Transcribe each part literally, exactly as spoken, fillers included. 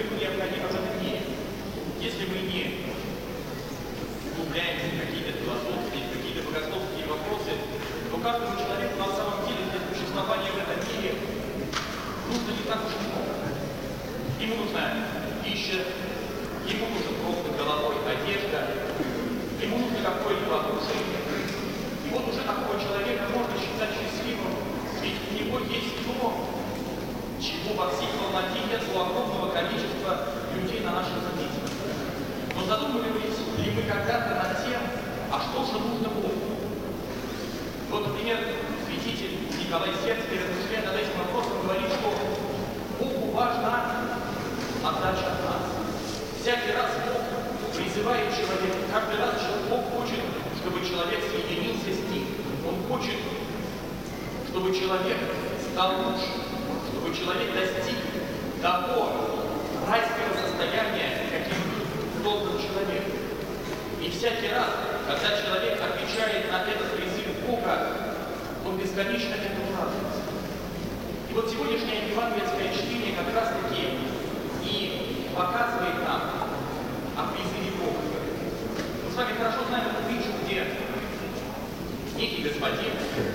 человеку необходимо в этом мире. Если мы не углубляемся в какие-то философские, какие-то богословские вопросы, то каждому человеку на самом деле для существования в этом мире нужно не так уж много. Ему нужна пища, ему нужен кровь над головой, одежда, ему нужно какое-либо окружение. И вот уже такого человека можно считать счастливым, ведь у него есть то, чего во всей полноте нет у огромного количества людей на нашей планете. Но задумывались ли мы когда-то над тем, а что же нужно Богу? Вот, например, святитель Николай Сербский, размышляя над этим вопросом, говорит, что Богу важна отдача от нас. Всякий раз Бог призывает человека, каждый раз Бог хочет, чтобы человек соединился с ним. Он хочет, чтобы человек стал лучше, чтобы человек достиг того райского состояния, каким должен человек. И всякий раз, когда человек отвечает на этот призыв Бога, он бесконечно этому радуется. И вот сегодняшнее евангельское чтение как раз-таки и показывает нам о призыве Бога. Мы с вами хорошо знаем эту притчу, где некий господин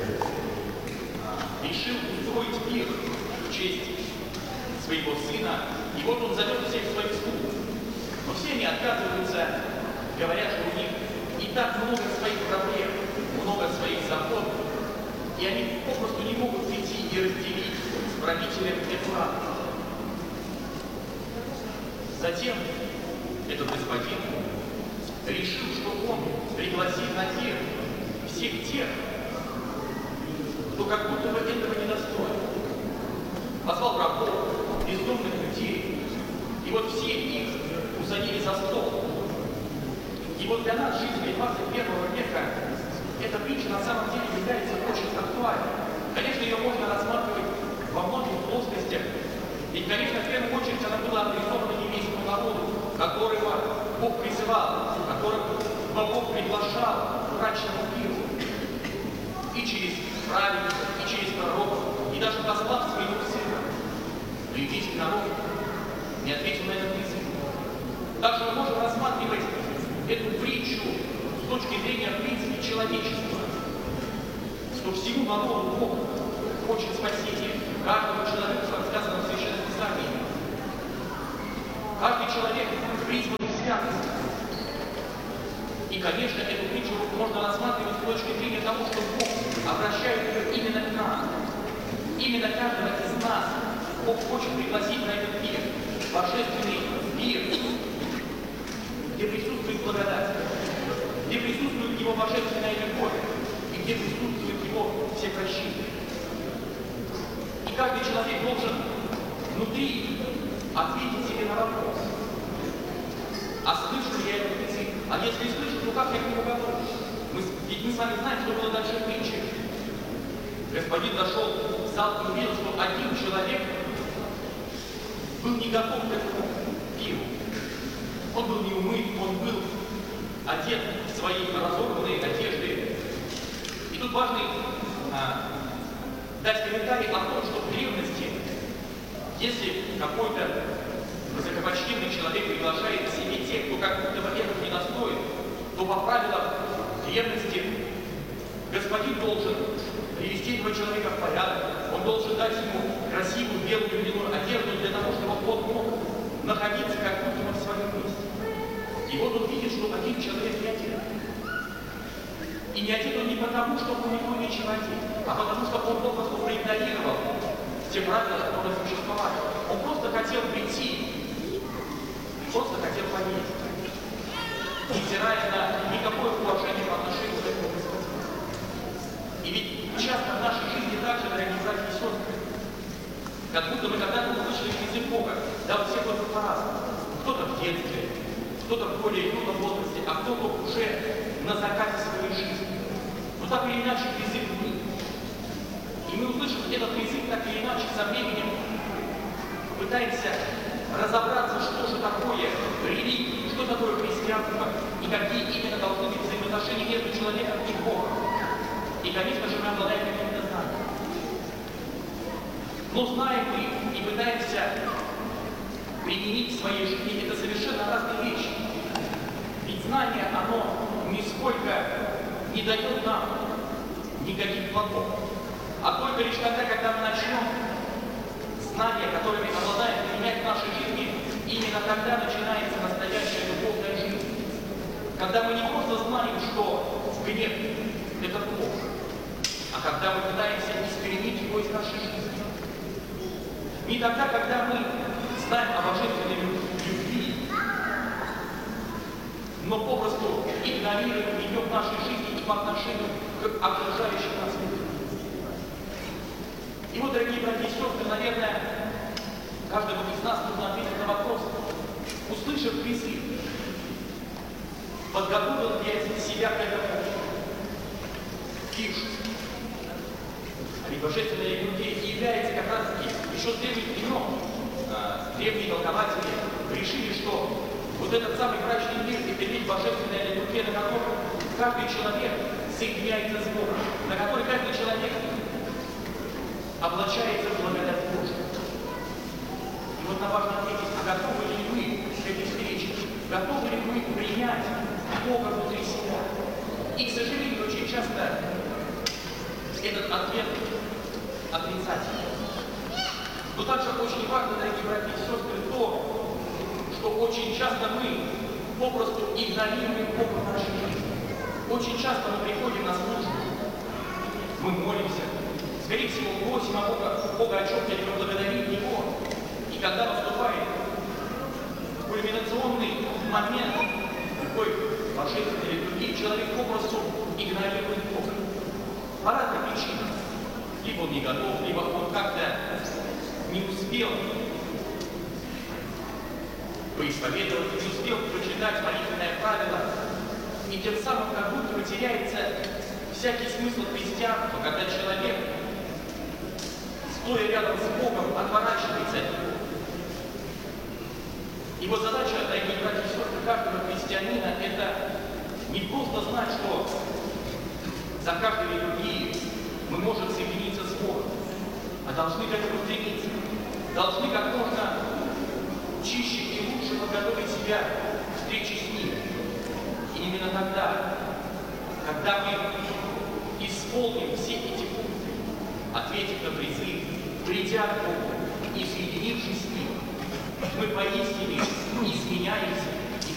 решил устроить пир в честь своего сына, и вот он зовет всех своих слуг. Но все они отказываются, говорят, что у них и так много своих проблем, много своих забот, и они попросту не могут прийти и разделить с правителем эту радость. Затем этот господин решил, что он пригласит на пир всех тех, кто как будто бы этого не достоин. Позвал рабов, бездомных людей, и вот все их усадили за стол. И вот для нас, жителей двадцать первого века, эта притча на самом деле является очень актуальной. Конечно, ее можно рассматривать во многих плоскостях. Ведь, конечно, в первую очередь она была адресована еврейскому народу, которого Бог призывал, которого Бог приглашал к брачному пиру. И через праведников, и через пророков, и даже послав своего сына. Но еврейский народ не ответил на этот призыв. Также мы можем рассматривать эту притчу с точки зрения, в принципе, человечества. Что всему народу Бог хочет спасения. Каждому человеку, как сказано в Священном Писании. Каждый человек призван к святости. И, конечно, эту притчу можно рассматривать с точки зрения того, что Бог обращает ее именно к нам. Именно каждого из нас Бог хочет пригласить на этот мир, божественный мир, где присутствует благодать, где присутствует Его божественная любовь и где присутствует Его всепрощение. И каждый человек должен внутри ответить себе на вопрос: а слышу ли я этот призыв? А если слышу, то как я к нему готов? Мы, ведь мы с вами знаем, что было дальше в притче. Господин зашел в зал и увидел, что один человек был не готов к этому пиру. Он был не умыт, он был одет в свои разорванные одежды. И тут важно а, дать комментарий о том, что в древности, если какой-то высокопочтенный человек приглашает к себе тех, кто как будто бы этого не достоин, то по правилам древности господин должен привести этого человека в порядок, он должен дать ему красивую белую льняную одежду для того, чтобы он мог находиться как будто бы в своем месте. И вот он видит, что один человек не одет. И не одет он не потому, что он не умеет ничего одеть, а потому что он попросту проигнорировал те правила, которые существовали. Он просто хотел прийти, просто хотел поесть, невзирая на никакое уважение по отношению к этому господину. И ведь часто в нашей жизни также, дорогие братья и сестры, как будто мы когда-то услышали призыв Бога, да, у всех только по-разному. Кто-то в детстве, кто-то в более юном возрасте, а кто-то уже на закате своей жизни. Но так или иначе призыв был. И мы, услышав этот призыв, так или иначе со временем пытаемся разобраться, что же такое религия, что такое христианство, и какие именно должны быть взаимоотношения между человеком и Богом. И, конечно же, мы обладаем какими-то знаниями. Но знаем мы и пытаемся применить в своей жизни, это совершенно разные вещи. Ведь знание, оно нисколько не дает нам никаких плодов. А только лишь тогда, когда мы начнем знания, которыми обладаем, применять в нашей жизни, именно тогда начинается настоящая духовная жизнь. Когда мы не просто знаем, что гнев – это плохо, а когда мы пытаемся искоренить его из нашей жизни. Не тогда, когда мы знаем о божественной любви, но попросту игнорируем ее в нашей жизни и по отношению к окружающим нас людям. И вот, дорогие братья и сестры, наверное, каждому из нас нужно ответить на вопрос, услышав призыв, подготовил ли я себя к этому пишут. А ведь божественная литургия является как раз таки еще с древних времен. Древние толкователи решили, что вот этот самый брачный мир – это ведь божественная литургия, на которой каждый человек соединяется с Богом, на которой каждый человек облачается в благодать Божию. И вот на важном ответить, а готовы ли мы к этой встрече? Готовы ли мы принять Бога внутри себя? И, к сожалению, очень часто этот ответ отрицательный. Но также очень важно, дорогие братья и сестры, то, что очень часто мы попросту игнорируем Бога в нашей жизни. Очень часто мы приходим на службу, мы молимся, скорее всего, просим о Бога, Бога о чем-то, либо благодарим Его. И когда наступает кульминационный момент такой божественной литургии, человек попросту игнорирует Бога. По разным причинам. Либо он не готов, либо он как-то не успел поисповедовать, не успел прочитать молитвенное правило. И тем самым как будто теряется всякий смысл христианства, когда человек, стоя рядом с Богом, отворачивается от Него. Его задача, дорогие братья и сестры, каждого христианина – это не просто знать, что за каждой литургией мы можем соединиться с Богом, а должны к этому стремиться. Должны как можно чище и лучше подготовить себя к встрече с Ним. И именно тогда, когда мы исполним все эти пункты, ответив на призыв, придя к Богу и соединившись с Ним, мы поистине изменяем